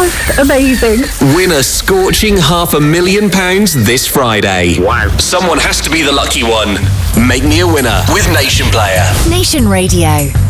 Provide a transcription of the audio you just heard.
just amazing. Win a scorching £500,000 this Friday. Wow. Someone has to be the lucky one. Make me a winner with Nation Player. Nation Radio.